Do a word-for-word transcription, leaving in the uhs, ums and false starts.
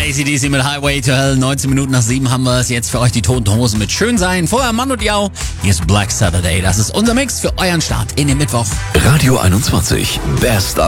A C D C mit Highway to Hell. neunzehn Minuten nach sieben haben wir es jetzt für euch, die Toten Hosen mit Schön sein. Vorher Mann und Jau. Hier ist Black Saturday. Das ist unser Mix für euren Start in den Mittwoch. Radio einundzwanzig. Best